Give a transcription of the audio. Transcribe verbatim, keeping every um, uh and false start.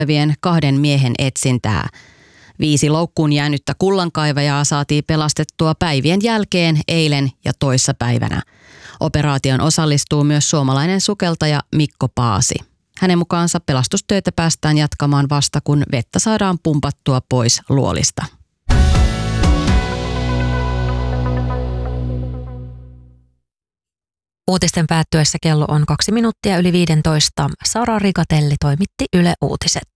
olevien kahden miehen etsintää. Viisi loukkuun jäänyttä kullankaivajaa saatiin pelastettua päivien jälkeen eilen ja toissapäivänä. Operaation osallistuu myös suomalainen sukeltaja Mikko Paasi. Hänen mukaansa pelastustöitä päästään jatkamaan vasta, kun vettä saadaan pumpattua pois luolista. Uutisten päättyessä kello on kaksi minuuttia yli viidentoista. Sara Rigatelli toimitti Yle Uutiset.